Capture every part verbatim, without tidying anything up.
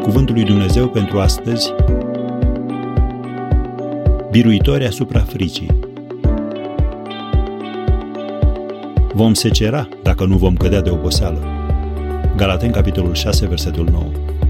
Cuvântul lui Dumnezeu pentru astăzi, biruitori asupra fricii. Vom secera dacă nu vom cădea de oboseală. Galateni, capitolul șase, versetul nouă.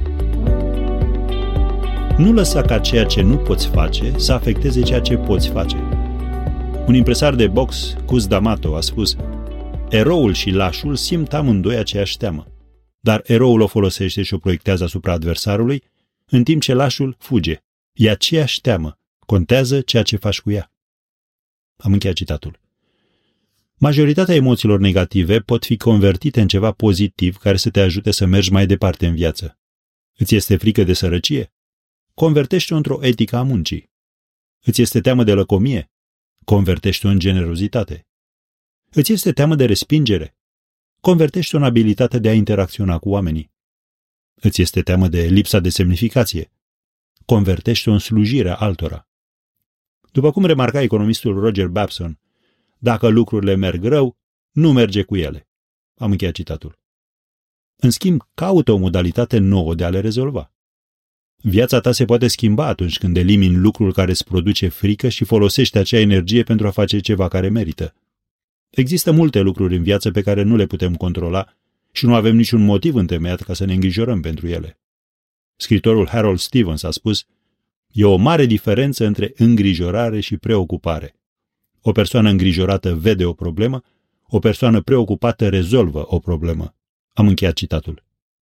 Nu lăsa ca ceea ce nu poți face să afecteze ceea ce poți face. Un impresar de box, Cus D'Amato, a spus: eroul și lașul simt amândoi aceeași teamă, dar eroul o folosește și o proiectează asupra adversarului, în timp ce lașul fuge. E aceeași teamă, contează ceea ce faci cu ea. Am încheiat citatul. Majoritatea emoțiilor negative pot fi convertite în ceva pozitiv care să te ajute să mergi mai departe în viață. Îți este frică de sărăcie? Convertește-o într-o etică a muncii. Îți este teamă de lăcomie? Convertește-o în generozitate. Îți este teamă de respingere? Convertește-o în abilitatea de a interacționa cu oamenii. Îți este teamă de lipsa de semnificație? Convertește-o în slujirea altora. După cum remarca economistul Roger Babson, dacă lucrurile merg rău, nu merge cu ele. Am încheiat citatul. În schimb, caută o modalitate nouă de a le rezolva. Viața ta se poate schimba atunci când elimini lucrul care îți produce frică și folosești acea energie pentru a face ceva care merită. Există multe lucruri în viață pe care nu le putem controla și nu avem niciun motiv întemeiat ca să ne îngrijorăm pentru ele. Scriitorul Harold Stevens a spus: e o mare diferență între îngrijorare și preocupare. O persoană îngrijorată vede o problemă, o persoană preocupată rezolvă o problemă. Am încheiat citatul.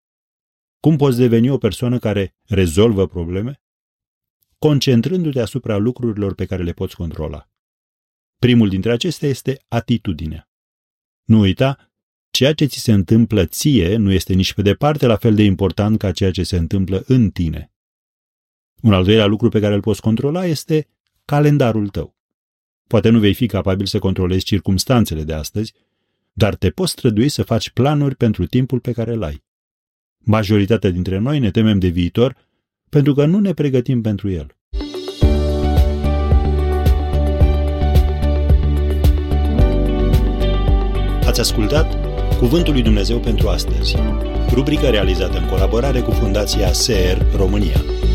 Cum poți deveni o persoană care rezolvă probleme? Concentrându-te asupra lucrurilor pe care le poți controla. Primul dintre acestea este atitudinea. Nu uita, ceea ce ți se întâmplă ție nu este nici pe departe la fel de important ca ceea ce se întâmplă în tine. Un al doilea lucru pe care îl poți controla este calendarul tău. Poate nu vei fi capabil să controlezi circumstanțele de astăzi, dar te poți strădui să faci planuri pentru timpul pe care îl ai. Majoritatea dintre noi ne temem de viitor pentru că nu ne pregătim pentru el. Ați ascultat Cuvântul lui Dumnezeu pentru astăzi, rubrică realizată în colaborare cu Fundația S E R România.